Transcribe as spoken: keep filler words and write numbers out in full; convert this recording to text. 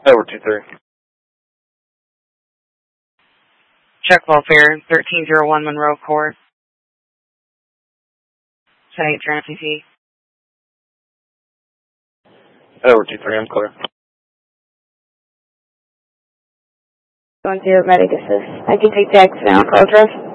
Over two three. Check welfare, thirteen oh one Monroe Court. Say Transy P. Over two three, I'm clear. Going to medic assist. I can take text now, call address.